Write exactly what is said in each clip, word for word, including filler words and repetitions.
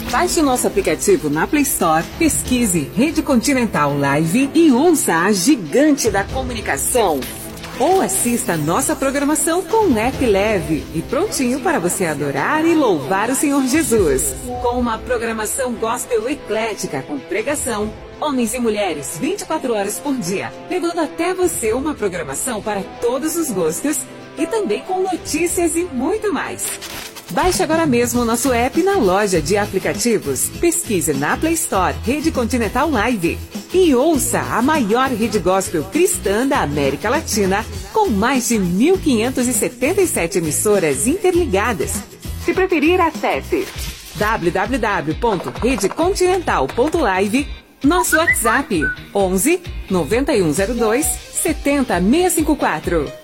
Baixe o nosso aplicativo na Play Store, pesquise Rede Continental Live e ouça a gigante da comunicação. Ou assista a nossa programação com um app leve e prontinho para você adorar e louvar o Senhor Jesus. Com uma programação gospel eclética com pregação, homens e mulheres vinte e quatro horas por dia, levando até você uma programação para todos os gostos e também com notícias e muito mais. Baixe agora mesmo o nosso app na loja de aplicativos. Pesquise na Play Store Rede Continental Live e ouça a maior rede gospel cristã da América Latina, com mais de mil quinhentas e setenta e sete emissoras interligadas. Se preferir, acesse w w w ponto rede continental ponto live, nosso WhatsApp onze, noventa e um zero dois, setenta, seiscentos e cinquenta e quatro.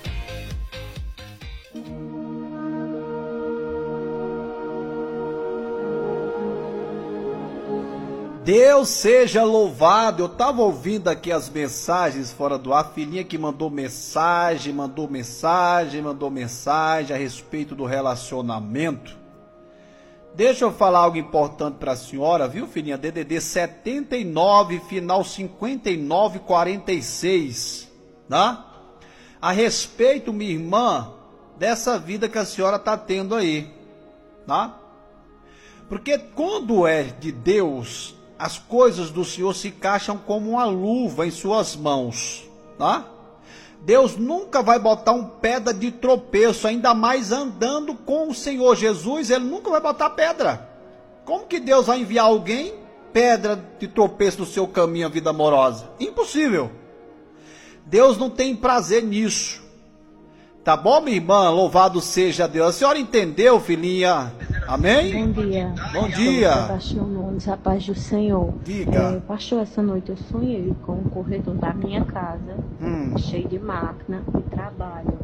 Deus seja louvado. Eu estava ouvindo aqui as mensagens fora do ar, a filhinha que mandou mensagem, mandou mensagem, mandou mensagem a respeito do relacionamento. Deixa eu falar algo importante para a senhora, viu, filhinha? D D D setenta e nove, final cinquenta e nove, quarenta e seis, tá? A respeito, minha irmã, dessa vida que a senhora está tendo aí, tá? Porque quando é de Deus, as coisas do Senhor se encaixam como uma luva em suas mãos, tá? Deus nunca vai botar um pedra de tropeço, ainda mais andando com o Senhor Jesus, Ele nunca vai botar pedra. Como que Deus vai enviar alguém, pedra de tropeço no seu caminho, a vida amorosa? Impossível. Deus não tem prazer nisso. Tá bom, minha irmã? Louvado seja Deus. A senhora entendeu, filhinha? Amém? Bom dia. Bom dia. Pastor Nunes, a paz do Senhor. Diga. É, pastor, essa noite eu sonhei com o corredor da minha casa, hum. cheio de máquina e trabalho.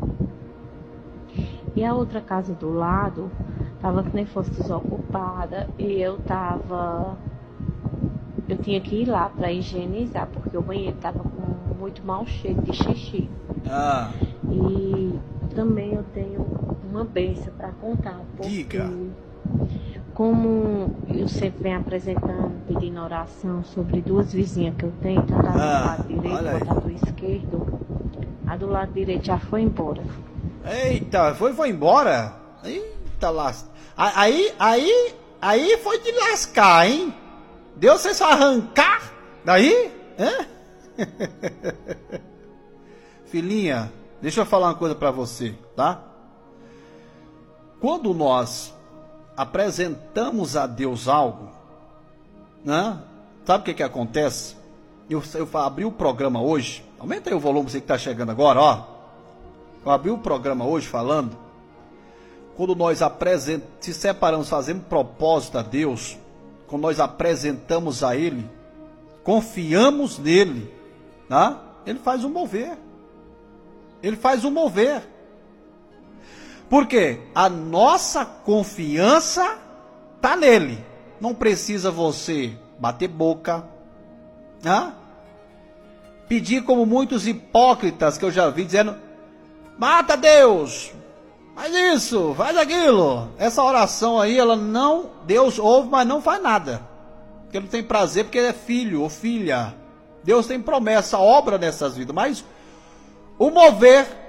E a outra casa do lado estava que nem fosse desocupada e eu tava... Eu tinha que ir lá para higienizar, porque o banheiro estava com muito mau cheiro de xixi. Ah. E também eu tenho uma bênção para contar. Porque Diga. Como eu sempre venho apresentando, pedindo oração sobre duas vizinhas que eu tenho, tanto a do Ah, lado direito quanto a do esquerdo, a do lado direito já foi embora. Eita, foi, foi embora? Eita, lasca. Aí, aí, aí foi de lascar, hein? Deus você só arrancar daí? Hã? Filhinha, deixa eu falar uma coisa para você, tá? Quando nós apresentamos a Deus algo, né? Sabe o que que acontece? Eu, eu abri o programa hoje, aumenta aí o volume, você que está chegando agora, ó. Eu abri o programa hoje falando, quando nós apresentamos, se separamos, fazemos propósito a Deus, quando nós apresentamos a Ele, confiamos nele, tá? Ele faz um mover. Ele faz um mover. Por quê? A nossa confiança está nele. Não precisa você bater boca, né? Pedir como muitos hipócritas que eu já vi dizendo, mata Deus, faz isso, faz aquilo. Essa oração aí, ela não, Deus ouve, mas não faz nada. Porque ele não tem prazer, porque ele é filho ou filha. Deus tem promessa, obra nessas vidas, mas o mover